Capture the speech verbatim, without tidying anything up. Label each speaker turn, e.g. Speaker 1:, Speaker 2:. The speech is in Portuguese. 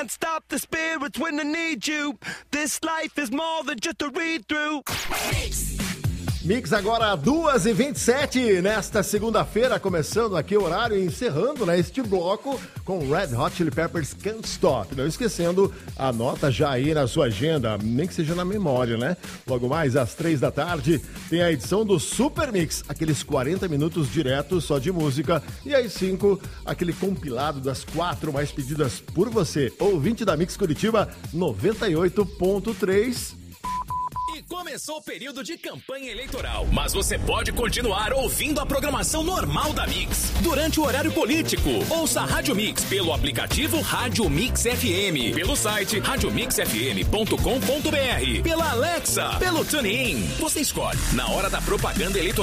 Speaker 1: can't stop the spirits when I need you. This life is more than just a read-through.
Speaker 2: Mix agora duas e vinte e sete, nesta segunda-feira, começando aqui o horário e encerrando, né, este bloco com Red Hot Chili Peppers Can't Stop. Não esquecendo, anota já aí na sua agenda, nem que seja na memória, né? Logo mais às três da tarde tem a edição do Super Mix, aqueles quarenta minutos diretos só de música, e às cinco, aquele compilado das quatro mais pedidas por você, ouvinte da Mix Curitiba noventa e oito ponto três.
Speaker 3: Começou o período de campanha eleitoral, mas você pode continuar ouvindo a programação normal da Mix durante o horário político. Ouça a Rádio Mix pelo aplicativo Rádio Mix F M, pelo site rádio mix f m ponto com ponto b r, pela Alexa, pelo TuneIn. Você escolhe. Na hora da propaganda eleitoral,